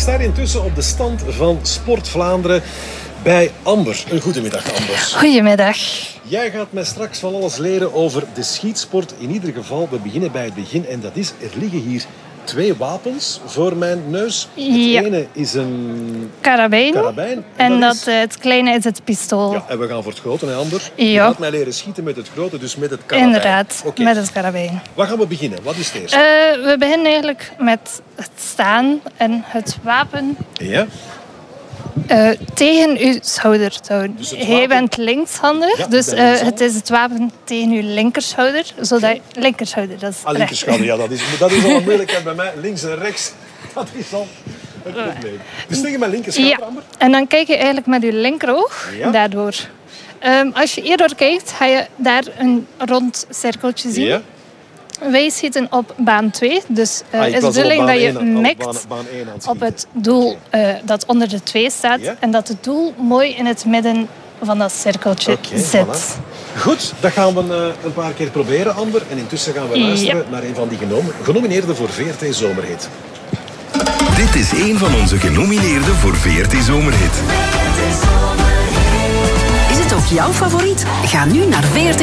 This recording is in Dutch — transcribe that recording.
sta intussen op de stand van Sport Vlaanderen bij Amber. Een goedemiddag, Amber. Goedemiddag. Jij gaat mij straks van alles leren over de schietsport. In ieder geval, we beginnen bij het begin. En dat is, er liggen hier 2 wapens voor mijn neus. Het ene is een karabijn. En het kleine is het pistool. Ja, en we gaan voor het grote, hè, Amber? Ja. Je gaat mij leren schieten met het grote, dus met het karabijn. Inderdaad, met het karabijn. Waar gaan we beginnen? Wat is het eerst? We beginnen eigenlijk met het staan en het wapen tegen uw schouder te houden. Dus jij bent linkshandig, dus het is het wapen tegen uw linkerschouder, zodat linkerschouder, dat is recht. Linkerschouder, ja, dat is al een moeilijkheid bij mij. Links en rechts, dat is al een probleem. Dus tegen mijn linkerschouder, Amber? En dan kijk je eigenlijk met je linkeroog daardoor. Als je hierdoor kijkt, ga je daar een rond cirkeltje zien. Ja. Wij schieten op baan 2, dus is de bedoeling dat je mikt op het doel dat onder de 2 staat en dat het doel mooi in het midden van dat cirkeltje zit. Voilà. Goed, dat gaan we een paar keer proberen, Amber. En intussen gaan we luisteren naar een van die genomineerden voor VRT Zomerhit. Dit is een van onze genomineerden voor VRT Zomerhit. Is het ook jouw favoriet? Ga nu naar VRT